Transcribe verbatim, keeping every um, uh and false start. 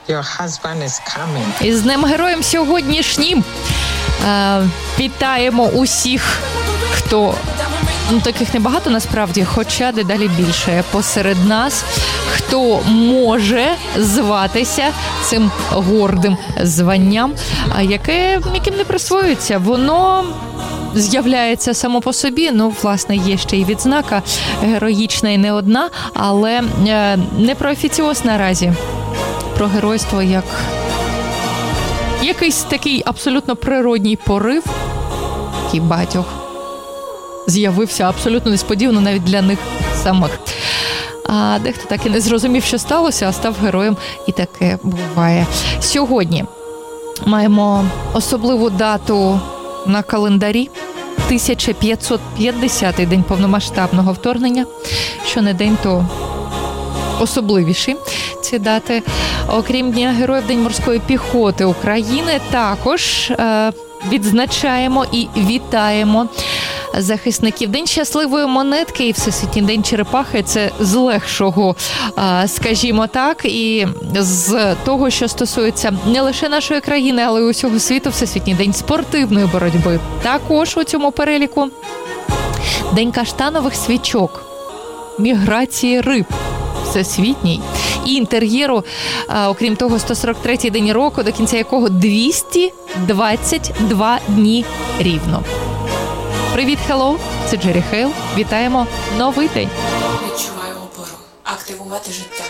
Your husband is coming. І з Днем Героєм сьогоднішнім е, вітаємо усіх, хто, ну таких небагато насправді, хоча дедалі більше посеред нас, хто може зватися цим гордим званням, яке, яким не присвоюється. Воно з'являється само по собі, ну, власне, є ще й відзнака героїчна і не одна, але е, не про офіціоз наразі, про геройство як якийсь такий абсолютно природній порив, який багатьох з'явився абсолютно несподівано навіть для них самих. А дехто так і не зрозумів, що сталося, а став героєм, і таке буває. Сьогодні маємо особливу дату на календарі. тисяча п'ятсот п'ятдесятий день повномасштабного вторгнення. Що не день, то особливіші ці дати. Окрім Дня Героїв, День морської піхоти України також е, відзначаємо і вітаємо захисників. День щасливої монетки і Всесвітній день черепахи – це з легшого, скажімо так, і з того, що стосується не лише нашої країни, але й усього світу, Всесвітній день спортивної боротьби. Також у цьому переліку День каштанових свічок, міграції риб, всесвітній, і інтер'єру, окрім того, сто сорок третій день року, до кінця якого двісті двадцять два дні рівно. Привіт, хеллоу, це Джері Хейл. Вітаємо новий день. Відчуваю опору. Активувати життя.